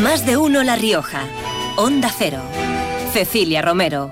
Más de uno La Rioja. Onda Cero. Cecilia Romero.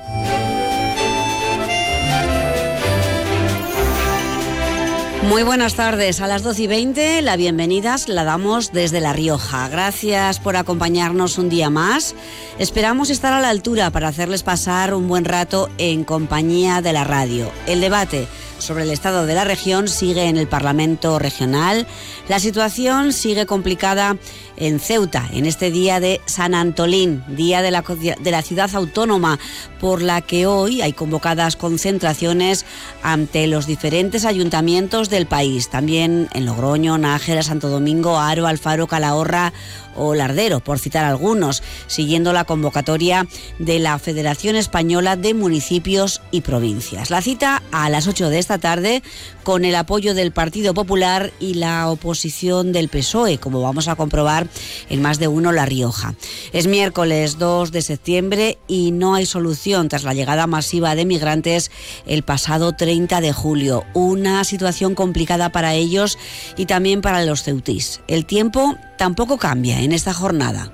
Muy buenas tardes. A las 12:20 la bienvenida la damos desde La Rioja. Gracias por acompañarnos un día más. Esperamos estar a la altura para hacerles pasar un buen rato en compañía de la radio. El debate sobre el estado de la región sigue en el Parlamento Regional. La situación sigue complicada en Ceuta, en este día de San Antolín, día de la ciudad autónoma, por la que hoy hay convocadas concentraciones ante los diferentes ayuntamientos del país, también en Logroño, Nájera, Santo Domingo, Haro, Alfaro, Calahorra o Lardero, por citar algunos, siguiendo la convocatoria de la Federación Española de Municipios y Provincias. La cita a las 8 de esta tarde, con el apoyo del Partido Popular y la oposición del PSOE, como vamos a comprobar en Más de uno La Rioja. Es miércoles 2 de septiembre y no hay solución tras la llegada masiva de migrantes el pasado 30 de julio. Una situación complicada para ellos y también para los ceutís. El tiempo tampoco cambia en esta jornada.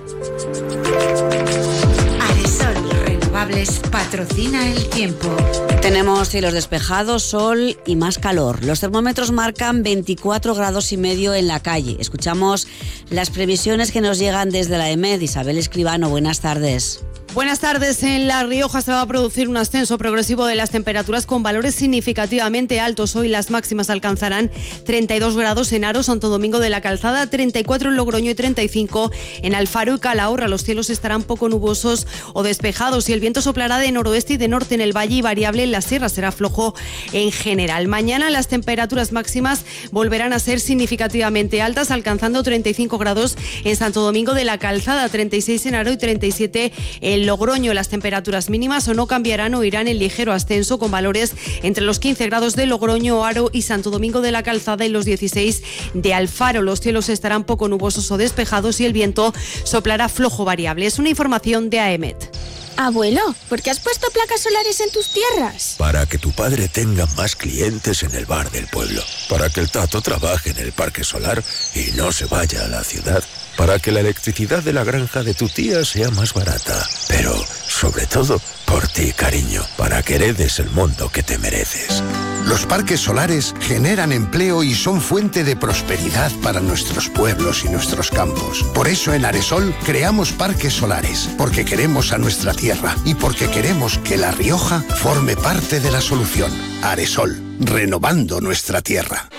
Aresol Renovables patrocina el tiempo. Tenemos cielos despejados, sol y más calor. Los termómetros marcan 24 grados y medio en la calle. Escuchamos las previsiones que nos llegan desde la EMED. Isabel Escribano, buenas tardes. Buenas tardes. En La Rioja se va a producir un ascenso progresivo de las temperaturas con valores significativamente altos. Hoy las máximas alcanzarán 32 grados en Haro, Santo Domingo de la Calzada, 34 en Logroño y 35 en Alfaro y Calahorra. Los cielos estarán poco nubosos o despejados y el viento soplará de noroeste y de norte en el valle y variable en la sierra. Será flojo en general. Mañana las temperaturas máximas volverán a ser significativamente altas, alcanzando 35 grados en Santo Domingo de la Calzada, 36 en Haro y 37 en Logroño. Las temperaturas mínimas o no cambiarán o irán en ligero ascenso, con valores entre los 15 grados de Logroño, Haro y Santo Domingo de la Calzada y los 16 de Alfaro. Los cielos estarán poco nubosos o despejados y el viento soplará flojo variable. Es una información de AEMET. Abuelo, ¿por qué has puesto placas solares en tus tierras? Para que tu padre tenga más clientes en el bar del pueblo. Para que el Tato trabaje en el parque solar y no se vaya a la ciudad. Para que la electricidad de la granja de tu tía sea más barata. Pero, sobre todo, por ti, cariño. Para que heredes el mundo que te mereces. Los parques solares generan empleo y son fuente de prosperidad para nuestros pueblos y nuestros campos. Por eso en Aresol creamos parques solares, porque queremos a nuestra tierra y porque queremos que La Rioja forme parte de la solución. Aresol, renovando nuestra tierra.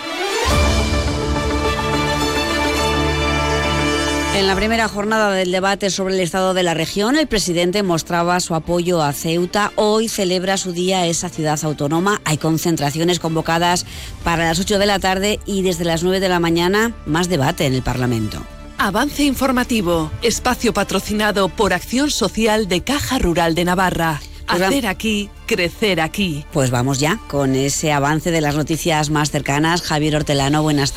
En la primera jornada del debate sobre el estado de la región, el presidente mostraba su apoyo a Ceuta. Hoy celebra su día esa ciudad autónoma. Hay concentraciones convocadas para las 8 de la tarde y desde las 9 de la mañana más debate en el Parlamento. Avance informativo, espacio patrocinado por Acción Social de Caja Rural de Navarra. Hacer aquí, crecer aquí. Pues vamos ya con ese avance de las noticias más cercanas. Javier Hortelano, buenas tardes.